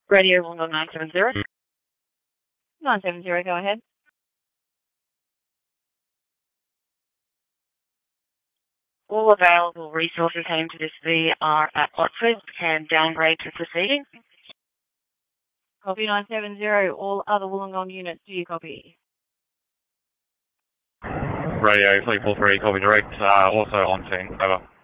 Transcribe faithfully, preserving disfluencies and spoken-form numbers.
Radio Wollongong nine seven zero. nine seven zero, go ahead. All available resources heading to this V are at Watford. Can downgrade to proceeding. Copy nine seven zero. All other Wollongong units, do you copy? Radio three four three, copy direct. Uh, also on scene. Over.